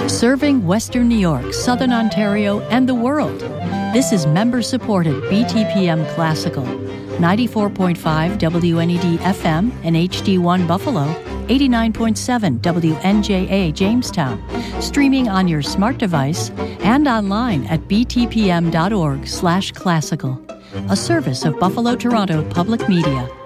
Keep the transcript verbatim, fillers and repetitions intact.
Serving Western New York, Southern Ontario, and the world. This is member-supported B T P M Classical. ninety-four point five W N E D F M and H D one Buffalo, eighty-nine point seven W N J A Jamestown, streaming on your smart device and online at b t p m dot org slash classical, a service of Buffalo Toronto Public Media.